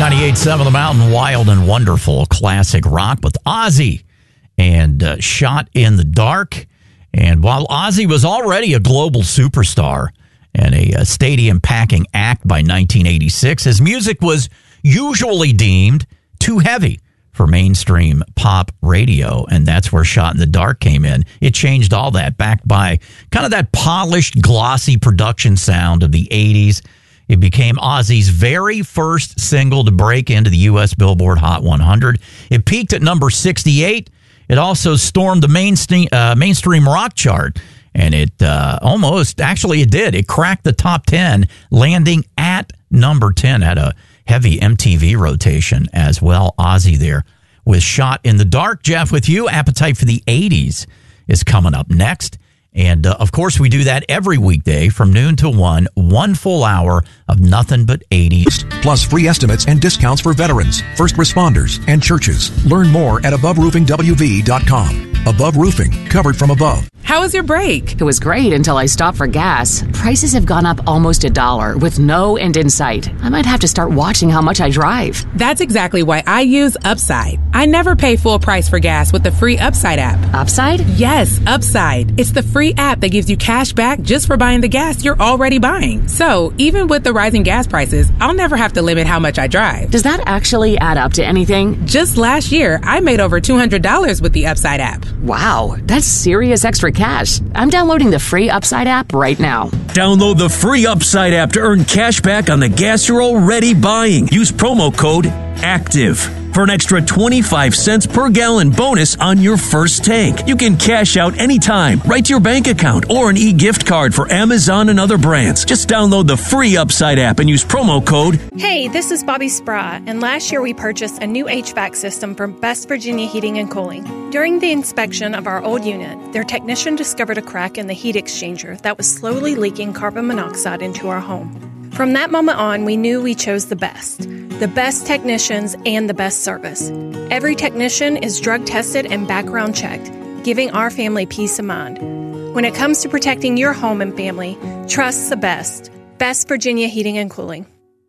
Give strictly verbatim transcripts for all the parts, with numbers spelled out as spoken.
ninety-eight point seven The Mountain, wild and wonderful classic rock with Ozzy and uh, Shot in the Dark. And while Ozzy was already a global superstar and a, a stadium-packing act by nineteen eighty-six, his music was usually deemed too heavy for mainstream pop radio, and that's where Shot in the Dark came in. It changed all that, backed by kind of that polished, glossy production sound of the eighties. It became Ozzy's very first single to break into the U S Billboard Hot one hundred. It peaked at number sixty-eight. It also stormed the mainstream, uh, mainstream rock chart, and it uh, almost, actually it did. It cracked the top ten, landing at number ten, had a heavy M T V rotation as well. Ozzy there with Shot in the Dark. Jeff, with you, Appetite for the eighties is coming up next. And, uh, of course, we do that every weekday from noon to one, one full hour of nothing but eighties. Plus free estimates and discounts for veterans, first responders, and churches. Learn more at above roofing w v dot com. Above Roofing, covered from above. How was your break? It was great until I stopped for gas. Prices have gone up almost a dollar with no end in sight. I might have to start watching how much I drive. That's exactly why I use Upside. I never pay full price for gas with the free Upside app. Upside? Yes, Upside. It's the free app that gives you cash back just for buying the gas you're already buying. So, even with the rising gas prices, I'll never have to limit how much I drive. Does that actually add up to anything? Just last year, I made over two hundred dollars with the Upside app. Wow, that's serious extra cash. I'm downloading the free Upside app right now. Download the free Upside app to earn cash back on the gas you're already buying. Use promo code ACTIVE for an extra twenty-five cents per gallon bonus on your first tank. You can cash out anytime, right to your bank account, or an e-gift card for Amazon and other brands. Just download the free Upside app and use promo code. Hey, this is Bobby Sprat, and last year we purchased a new H V A C system from Best Virginia Heating and Cooling. During the inspection of our old unit, their technician discovered a crack in the heat exchanger that was slowly leaking carbon monoxide into our home. From that moment on, we knew we chose the best. The best technicians and the best service. Every technician is drug tested and background checked, giving our family peace of mind. When it comes to protecting your home and family, trust the best. Best Virginia Heating and Cooling.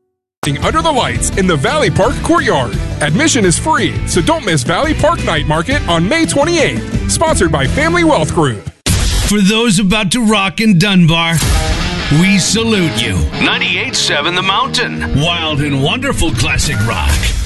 Under the lights in the Valley Park Courtyard. Admission is free, so don't miss Valley Park Night Market on May twenty-eighth. Sponsored by Family Wealth Group. For those about to rock in Dunbar, we salute you. ninety-eight point seven The Mountain. Wild and wonderful classic rock.